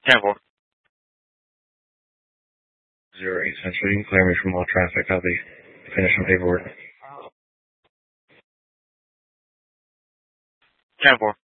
10-4. 08 Central, you can clear me from all traffic. I'll be finishing paperwork. 10-4.